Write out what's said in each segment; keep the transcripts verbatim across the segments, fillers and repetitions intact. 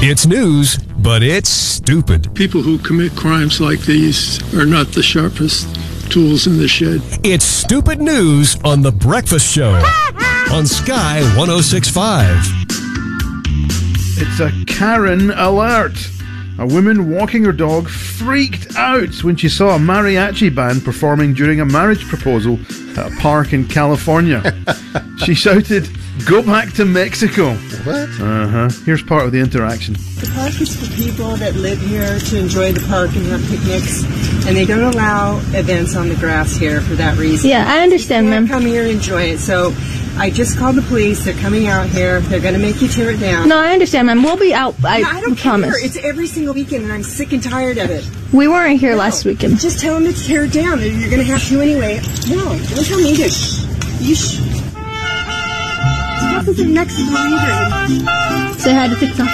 It's news, but it's stupid. People who commit crimes like these are not the sharpest tools in the shed. It's stupid news on The Breakfast Show on Sky one oh six point five. It's a Karen alert. A woman walking her dog freaked out when she saw a mariachi band performing during a marriage proposal at a park in California. She shouted, "Go back to Mexico." What? Uh-huh. Here's part of the interaction. The park is for people that live here to enjoy the park and have picnics, and they don't allow events on the grass here for that reason. Yeah, I understand, ma'am. ma'am. Come here and enjoy it. So I just called the police. They're coming out here. They're going to make you tear it down. No, I understand, ma'am. We'll be out. I, No, I don't promise. care. It's every single weekend, and I'm sick and tired of it. We weren't here No. last weekend. Just tell them to tear it down. You're going to have to anyway. No, don't tell me to. You sh- Stuff is in Mexico either. Say hi to TikTok.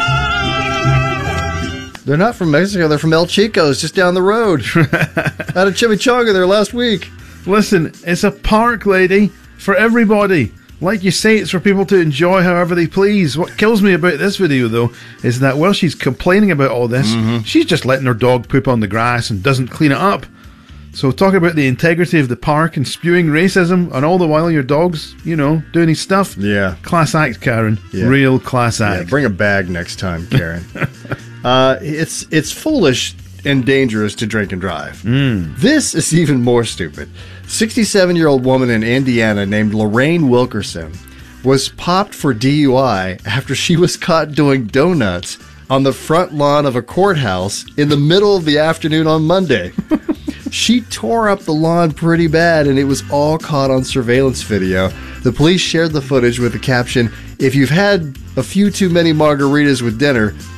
They're not from Mexico. They're from El Chico's, just down the road. Had a chimichanga there last week. Listen, it's a park, lady, for everybody. Like you say, it's for people to enjoy however they please. What kills me about this video, though, is that while she's complaining about all this, Mm-hmm. she's just letting her dog poop on the grass and doesn't clean it up. So talk about the integrity of the park and spewing racism, and all the while your dog's, you know, doing his stuff. Yeah. Class act, Karen. Yeah. Real class Yeah, act. bring a bag next time, Karen. uh, it's it's foolish and dangerous to drink and drive. This is even more stupid. sixty-seven-year-old woman in Indiana named Lorraine Wilkerson was popped for D U I after she was caught doing donuts on the front lawn of a courthouse in the middle of the afternoon on Monday. She tore up the lawn pretty bad, and it was all caught on surveillance video. The police shared the footage with the caption, "If you've had a few too many margaritas with dinner,